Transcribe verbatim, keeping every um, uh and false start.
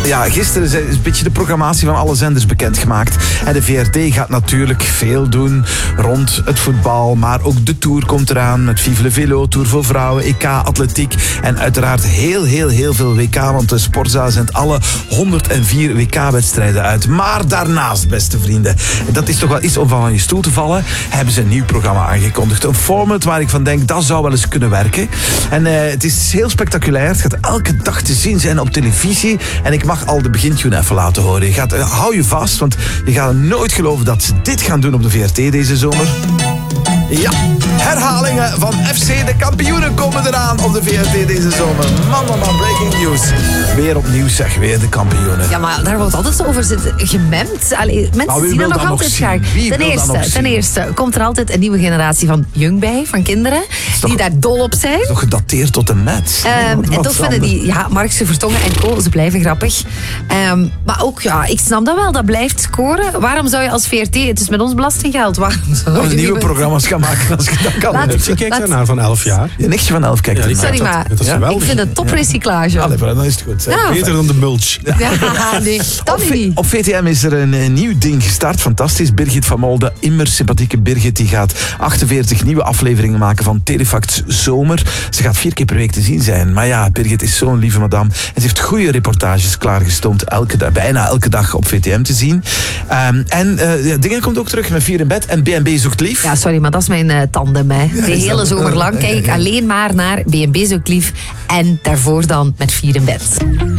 Ja, gisteren is een beetje de programmatie van alle zenders bekendgemaakt. En de V R T gaat natuurlijk veel doen rond het voetbal. Maar ook de Tour komt eraan met Vive le Velo, Tour voor vrouwen, E K, atletiek. En uiteraard heel, heel, heel veel W K. Want de Sportza zendt alle honderdvier W K-wedstrijden uit. Maar daarnaast, beste vrienden, dat is toch wel iets om van je stoel te vallen, hebben ze een nieuw programma aangekondigd. Een format waar ik van denk, dat zou wel eens kunnen werken. En uh, het is heel spectaculair. Het gaat elke dag te zien zijn op televisie. En ik mag al de begintune even laten horen. Je gaat, uh, hou je vast, want je gaat nooit geloven dat ze dit gaan doen op de V R T deze zomer. Ja, herhalingen van F C de kampioenen komen eraan op de V R T deze zomer. Man, man, man, breaking news. Weer opnieuw, zeg, weer de kampioenen. Ja, maar daar wordt altijd over zitten gememd. Allee, mensen zien er nog altijd graag. Ten eerste, ten eerste komt er altijd een nieuwe generatie van jong bij, van kinderen, toch, die daar dol op zijn. Nog gedateerd tot de met. Um, en toch vinden die, ja, Markse Vertongen en co, ze blijven grappig. Um, maar ook, ja, ik snap dat wel, dat blijft scoren. Waarom zou je als V R T, het is met ons belastinggeld, waarom zou je nieuwe nieuwe programma's gaan maken als je dat kan. Laat, je kijkt daarnaar van elf jaar. Je nichtje van elf kijkt ja, ernaar. Sorry, maar dat is ja. ik vind het toprecyclage. Ja, dan is het goed. Ja. Beter dan de mulch. Ja, nee, dat op, niet. Op V T M is er een, een nieuw ding gestart. Fantastisch. Birgit van Molde, immer sympathieke Birgit, die gaat achtenveertig nieuwe afleveringen maken van Telefacts Zomer. Ze gaat vier keer per week te zien zijn. Maar ja, Birgit is zo'n lieve madame. En ze heeft goede reportages klaargestoomd. Elke dag, bijna elke dag op V T M te zien. Um, en uh, Dingen komt ook terug met Vier in Bed en B en B zoekt lief. Ja, sorry, maar dat is mijn uh, tandem. Hè. De ja, hele zomer lang kijk ik alleen maar naar B en B zoekt lief. En daarvoor dan met Vier in Bed.